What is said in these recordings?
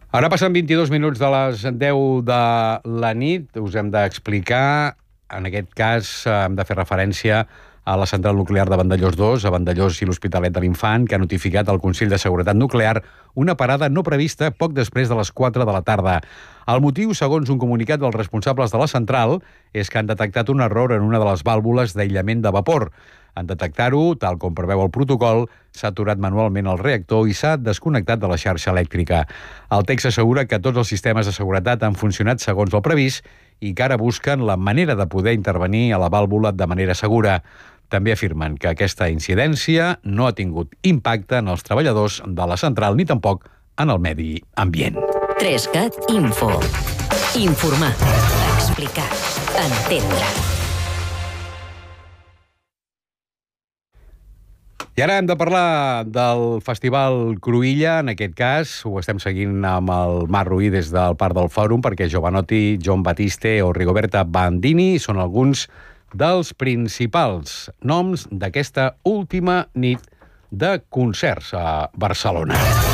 Ara passen 22 minuts de les 10 de la nit. Us hem d'explicar, en aquest cas, hem de fer referència a la central nuclear de Vandellòs 2, a Vandellòs i l'Hospitalet de l'Infant, que ha notificat al Consell de Seguretat Nuclear una parada no prevista poc després de les 4 de la tarda. El motiu, segons un comunicat dels responsables de la central, és que han detectat un error en una de les vàlvules d'aïllament de vapor. En detectar-ho, tal com preveu el protocol, s'ha aturat manualment el reactor i s'ha desconnectat de la xarxa elèctrica. El text assegura que tots els sistemes de seguretat han funcionat segons el previst i que ara busquen la manera de poder intervenir a la vàlvula de manera segura. També afirmen que aquesta incidència no ha tingut impacte en els treballadors de la central ni tampoc en el medi ambient. 3CAT Info. Informar. Explicar. Entendre. I ara hem de parlar del Festival Cruïlla. En aquest cas, ho estem seguint amb el Marc Ruiz des del Parc del Fòrum, perquè Jovanotti, John Batiste o Rigoberta Bandini són alguns dels principals noms d'aquesta última nit de concerts a Barcelona.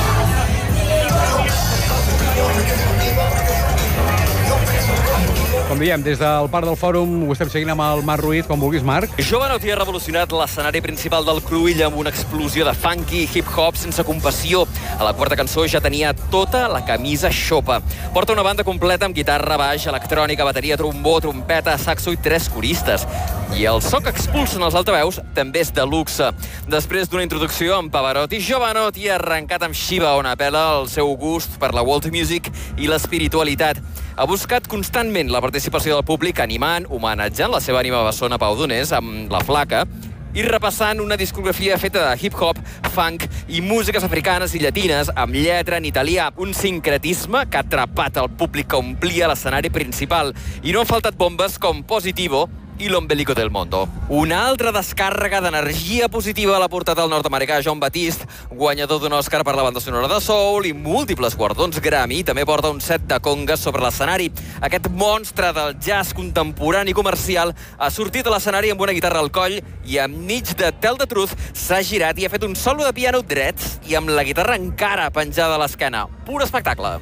Com diem, des del Parc del Fòrum ho estem seguint amb el Marc Ruiz, com vulguis, Marc. Jovanotti ha revolucionat l'escenari principal del Cruïlla amb una explosió de funky i hip-hop sense compassió. A la quarta cançó ja tenia tota la camisa xopa. Porta una banda completa amb guitarra, baix, electrònica, bateria, trombó, trompeta, saxo i 3 coristes. I el so que expulsen els altaveus també és de luxe. Després d'una introducció amb Pavarotti, Jovanotti ha arrencat amb Shiva, on apel·la el seu gust per la world music i l'espiritualitat. Ha buscat constantment la participació del públic animant, homenatjant la seva ànima bessona Pau Donés amb La Flaca i repassant una discografia feta de hip-hop, funk i músiques africanes i llatines amb lletra en italià. Un sincretisme que ha atrapat el públic que omplia l'escenari principal. I no han faltat bombes com Positivo i l'Ombelico del Mondo. Una altra descàrrega d'energia positiva l'ha portat el nord-americà John Batiste, guanyador d'un Òscar per la banda sonora de Soul i múltiples guardons Grammy. També porta un set de congues sobre l'escenari. Aquest monstre del jazz contemporani comercial ha sortit a l'escenari amb una guitarra al coll i enmig de Tell the Truth s'ha girat i ha fet un solo de piano dret i amb la guitarra encara penjada a l'esquena. Pur espectacle.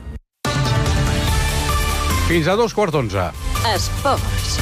Fins a 11:15. Esports.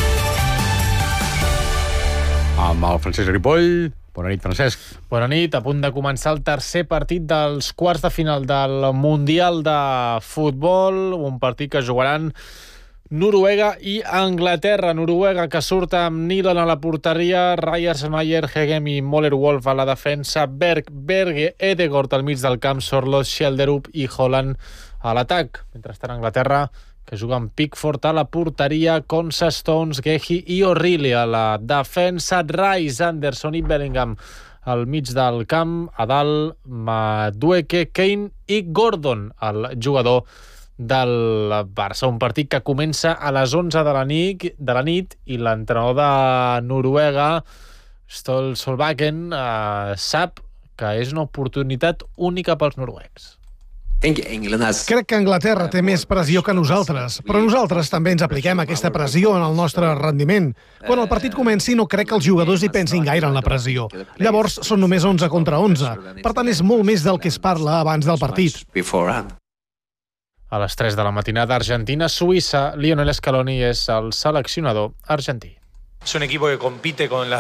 Amb el Francesc Ripoll. Bona nit, Francesc. Bona nit. A punt de començar el tercer partit dels quarts de final del Mundial de Futbol, un partit que jugaran Noruega i Anglaterra. Noruega, que surt amb Nyland a la porteria, Ryerson-Meyer, Hegem i Moller-Wolf a la defensa, Berge, Edegård al mig del camp, Sorloth, Schjelderup i Holland a l'atac. Mentrestant, Anglaterra, que juga amb Pickford a la porteria, Konsa, Stones, Gehi i O'Reilly a la defensa, Rice, Anderson i Bellingham al mig del camp, a dalt Madueke, Kane i Gordon, el jugador del Barça. Un partit que comença a les 11 de la nit i l'entrenador de Noruega, Ståle Solbakken, sap que és una oportunitat única pels noruecs. Crec que Anglaterra té més pressió que nosaltres, però nosaltres també ens apliquem aquesta pressió en el nostre rendiment. Quan el partit comenci no crec que els jugadors hi pensin gaire en la pressió. Llavors són només 11 contra 11. Per tant, és molt més del que es parla abans del partit. A les 3 de la matinada, Argentina-Suïssa, Lionel Scaloni és el seleccionador argentí. Es un equipo que compite con las